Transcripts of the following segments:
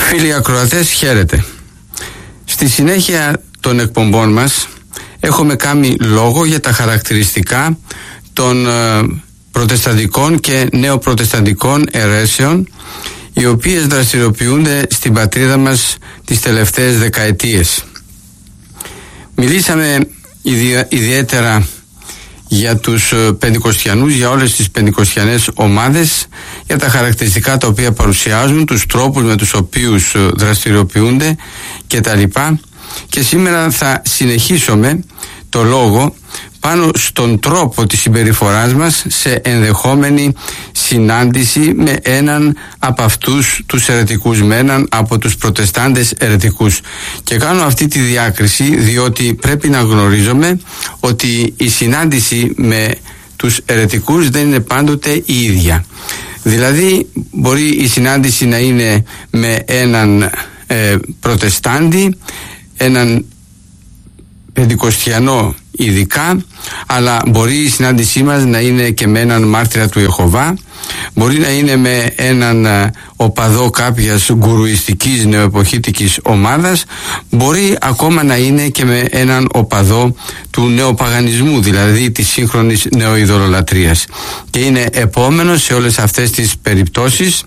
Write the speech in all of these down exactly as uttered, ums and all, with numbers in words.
Φίλοι ακροατές, χαίρετε. Στη συνέχεια των εκπομπών μας έχουμε κάνει λόγο για τα χαρακτηριστικά των προτεσταντικών και νεοπροτεσταντικών αιρέσεων, οι οποίες δραστηριοποιούνται στην πατρίδα μας τις τελευταίες δεκαετίες. Μιλήσαμε ιδια, ιδιαίτερα για τους πεντηκοστιανούς, για όλες τις πεντηκοστιανές ομάδες, για τα χαρακτηριστικά τα οποία παρουσιάζουν, τους τρόπους με τους οποίους δραστηριοποιούνται κτλ. Και σήμερα θα συνεχίσουμε το λόγο πάνω στον τρόπο της συμπεριφοράς μας σε ενδεχόμενη συνάντηση με έναν από αυτούς τους αιρετικούς, με έναν από τους προτεστάντες αιρετικούς. Και κάνω αυτή τη διάκριση διότι πρέπει να γνωρίζουμε ότι η συνάντηση με τους αιρετικούς δεν είναι πάντοτε η ίδια. Δηλαδή μπορεί η συνάντηση να είναι με έναν ε, προτεστάντη, έναν πεντηκοστιανό ειδικά, αλλά μπορεί η συνάντησή μας να είναι και με έναν μάρτυρα του Ιεχωβά, μπορεί να είναι με έναν οπαδό κάποιας γκουρουιστικής νεοεποχήτικης ομάδας, μπορεί ακόμα να είναι και με έναν οπαδό του νεοπαγανισμού, δηλαδή της σύγχρονης νεοειδωλολατρίας. Και είναι επόμενος σε όλες αυτές τις περιπτώσεις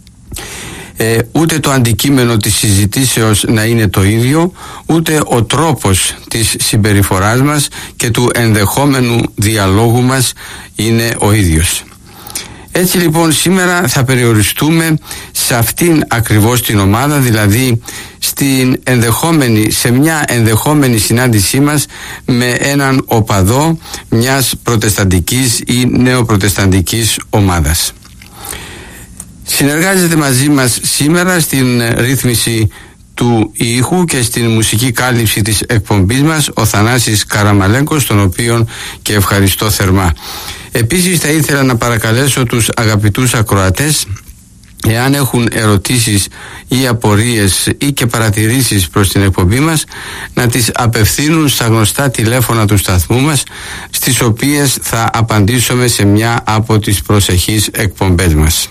Ε, ούτε το αντικείμενο της συζητήσεως να είναι το ίδιο, ούτε ο τρόπος της συμπεριφοράς μας και του ενδεχόμενου διαλόγου μας είναι ο ίδιος. Έτσι λοιπόν σήμερα θα περιοριστούμε σε αυτήν ακριβώς την ομάδα, δηλαδή στην ενδεχόμενη, σε μια ενδεχόμενη συνάντησή μας με έναν οπαδό μιας προτεσταντικής ή νεοπροτεσταντικής ομάδας. Συνεργάζεται μαζί μας σήμερα στην ρύθμιση του ήχου και στην μουσική κάλυψη της εκπομπής μας ο Θανάσης Καραμαλέγκος, τον οποίον και ευχαριστώ θερμά. Επίσης θα ήθελα να παρακαλέσω τους αγαπητούς ακροατές, εάν έχουν ερωτήσεις ή απορίες ή και παρατηρήσεις προς την εκπομπή μας, να τις απευθύνουν στα γνωστά τηλέφωνα του σταθμού μας, στις οποίες θα απαντήσουμε σε μια από τις προσεχείς εκπομπές μας.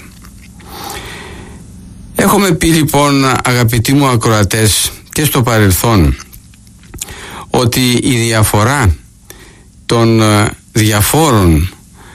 Έχουμε πει λοιπόν, αγαπητοί μου ακροατές, και στο παρελθόν, ότι η διαφορά των διαφόρων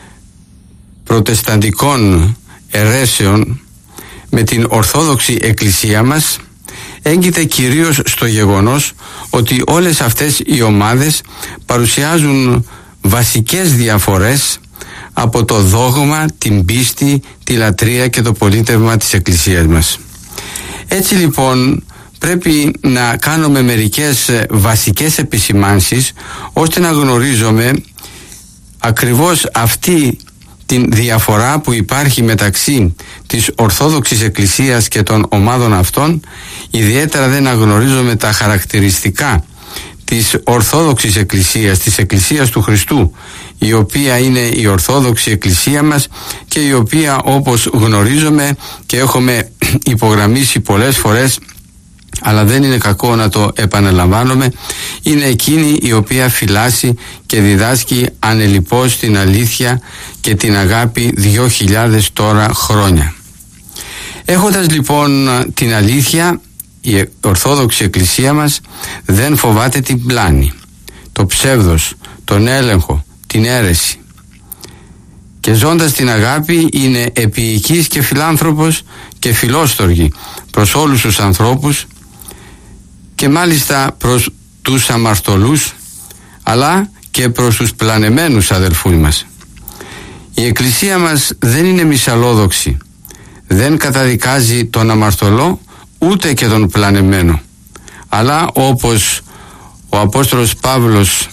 προτεσταντικών αιρέσεων με την Ορθόδοξη Εκκλησία μας έγκυται κυρίως στο γεγονός ότι όλες αυτές οι ομάδες παρουσιάζουν βασικές διαφορές από το δόγμα, την πίστη, τη λατρεία και το πολίτευμα της Εκκλησίας μας. Έτσι λοιπόν πρέπει να κάνουμε μερικές βασικές επισημάνσεις ώστε να γνωρίζουμε ακριβώς αυτή την διαφορά που υπάρχει μεταξύ της Ορθόδοξης Εκκλησίας και των ομάδων αυτών, ιδιαίτερα δεν γνωρίζουμε τα χαρακτηριστικά της Ορθόδοξης Εκκλησίας, της Εκκλησίας του Χριστού, η οποία είναι η Ορθόδοξη Εκκλησία μας και η οποία, όπως γνωρίζουμε και έχουμε υπογραμμίσει πολλές φορές, αλλά δεν είναι κακό να το επαναλαμβάνουμε, είναι εκείνη η οποία φυλάσσει και διδάσκει ανελιπώς την αλήθεια και την αγάπη δύο χιλιάδες τώρα χρόνια. Έχοντας λοιπόν την αλήθεια, η Ορθόδοξη Εκκλησία μας δεν φοβάται την πλάνη, το ψεύδος, τον έλεγχο, την αίρεση. Και ζώντας την αγάπη είναι επίοικης και φιλάνθρωπος και φιλόστοργη προς όλους τους ανθρώπους και μάλιστα προς τους αμαρτωλούς, αλλά και προς τους πλανεμένους αδελφούς μας. Η Εκκλησία μας δεν είναι μυσαλλόδοξη, δεν καταδικάζει τον αμαρτωλό ούτε και τον πλανεμένο, αλλά όπως ο Απόστολος Παύλος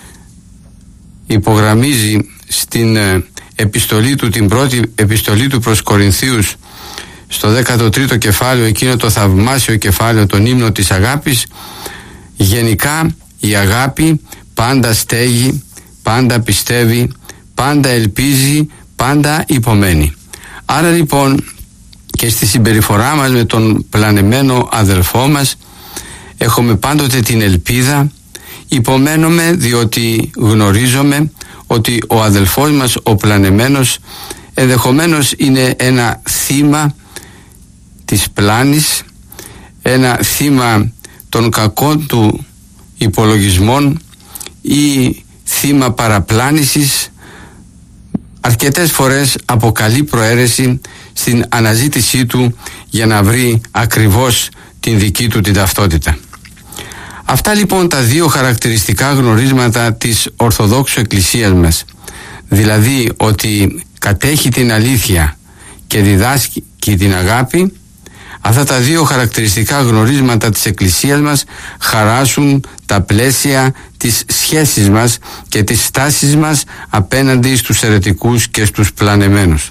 υπογραμμίζει στην επιστολή του, την πρώτη επιστολή του προς Κορινθίους, στο δέκατο τρίτο κεφάλαιο, εκείνο το θαυμάσιο κεφάλαιο, τον ύμνο της αγάπης, γενικά η αγάπη πάντα στέγει, πάντα πιστεύει, πάντα ελπίζει, πάντα υπομένει. Άρα λοιπόν και στη συμπεριφορά μας με τον πλανεμένο αδελφό μας έχουμε πάντοτε την ελπίδα, υπομένουμε διότι γνωρίζουμε ότι ο αδελφός μας ο πλανεμένος ενδεχομένως είναι ένα θύμα της πλάνης, ένα θύμα των κακών του υπολογισμών ή θύμα παραπλάνησης, αρκετές φορές από καλή προαίρεση στην αναζήτησή του για να βρει ακριβώς την δική του την ταυτότητα. Αυτά λοιπόν τα δύο χαρακτηριστικά γνωρίσματα της Ορθοδόξου Εκκλησίας μας, δηλαδή ότι κατέχει την αλήθεια και διδάσκει την αγάπη, αυτά τα δύο χαρακτηριστικά γνωρίσματα της Εκκλησίας μας χαράσουν τα πλαίσια της σχέσης μας και της στάσης μας απέναντι στους αιρετικούς και στους πλανεμένους.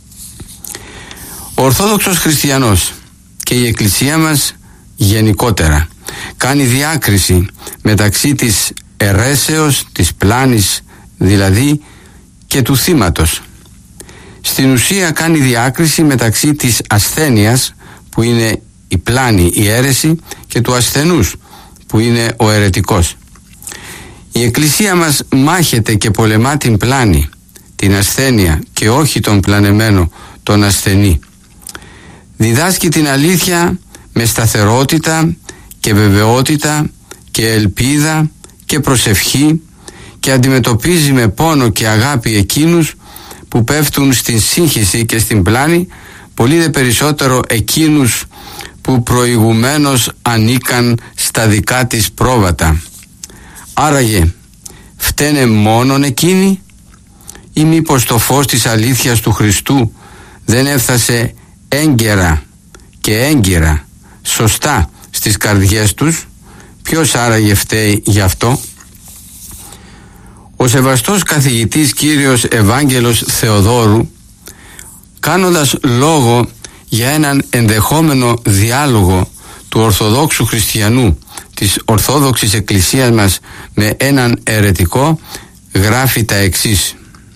Ο Ορθόδοξος Χριστιανός και η Εκκλησία μας γενικότερα κάνει διάκριση μεταξύ της αιρέσεως, της πλάνης δηλαδή, και του θύματος. Στην ουσία κάνει διάκριση μεταξύ της ασθένειας, που είναι η πλάνη, η αίρεση, και του ασθενούς, που είναι ο αιρετικός. Η Εκκλησία μας μάχεται και πολεμά την πλάνη, την ασθένεια, και όχι τον πλανεμένο, τον ασθενή. Διδάσκει την αλήθεια με σταθερότητα και βεβαιότητα και ελπίδα και προσευχή, και αντιμετωπίζει με πόνο και αγάπη εκείνους που πέφτουν στην σύγχυση και στην πλάνη, πολύ δε περισσότερο εκείνους που προηγουμένως ανήκαν στα δικά της πρόβατα. Άραγε φταίνε μόνον εκείνοι, ή μήπως το φως της αλήθειας του Χριστού δεν έφτασε έγκαιρα και έγκυρα σωστά στις καρδιές τους? Ποιος άραγε φταίει γι' αυτό? Ο σεβαστός καθηγητής κύριος Ευάγγελος Θεοδόρου, κάνοντας λόγο για έναν ενδεχόμενο διάλογο του Ορθοδόξου Χριστιανού της Ορθόδοξης Εκκλησίας μας με έναν αιρετικό, γράφει τα εξής: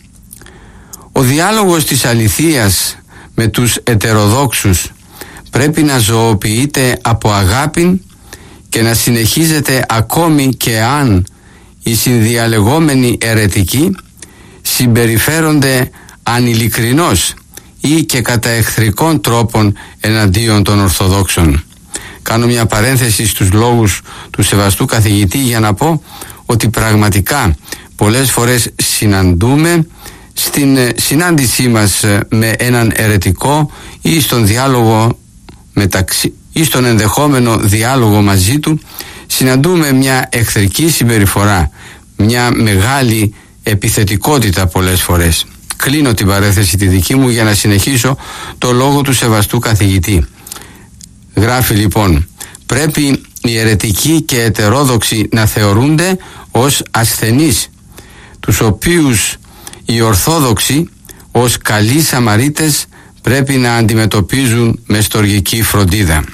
«Ο διάλογος της αληθείας με τους ετεροδόξους πρέπει να ζωοποιείται από αγάπη και να συνεχίζεται ακόμη και αν οι συνδιαλεγόμενοι αιρετικοί συμπεριφέρονται ανηλικρινώς ή και κατά εχθρικών τρόπων εναντίον των Ορθοδόξων». Κάνω μια παρένθεση στους λόγους του σεβαστού καθηγητή για να πω ότι πραγματικά πολλές φορές συναντούμε στην συνάντησή μας με έναν αιρετικό ή στον διάλογο μεταξύ ή στον ενδεχόμενο διάλογο μαζί του, συναντούμε μια εχθρική συμπεριφορά, μια μεγάλη επιθετικότητα πολλές φορές. Κλείνω την παρένθεση τη δική μου για να συνεχίσω το λόγο του σεβαστού καθηγητή. Γράφει λοιπόν: πρέπει οι αιρετικοί και ετερόδοξοι να θεωρούνται ως ασθενείς, τους οποίους οι Ορθόδοξοι ως καλοί Σαμαρίτες πρέπει να αντιμετωπίζουν με στοργική φροντίδα.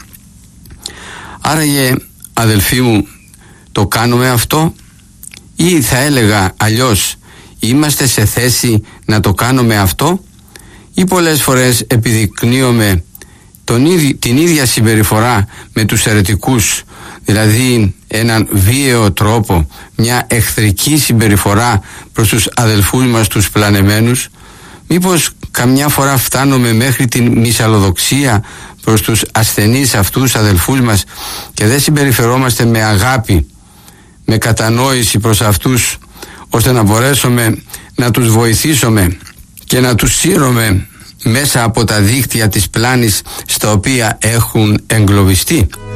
Άραγε, αδελφοί μου, το κάνουμε αυτό, ή θα έλεγα αλλιώς, είμαστε σε θέση να το κάνουμε αυτό, ή πολλές φορές επιδεικνύουμε τον ίδι, την ίδια συμπεριφορά με τους αιρετικούς, δηλαδή έναν βίαιο τρόπο, μια εχθρική συμπεριφορά προς τους αδελφούς μας τους πλανεμένους? Μήπως καμιά φορά φτάνουμε μέχρι την μυσαλλοδοξία προς τους ασθενείς αυτούς αδελφούς μας και δεν συμπεριφερόμαστε με αγάπη, με κατανόηση προς αυτούς, ώστε να μπορέσουμε να τους βοηθήσουμε και να τους σύρουμε μέσα από τα δίκτυα της πλάνης στα οποία έχουν εγκλωβιστεί?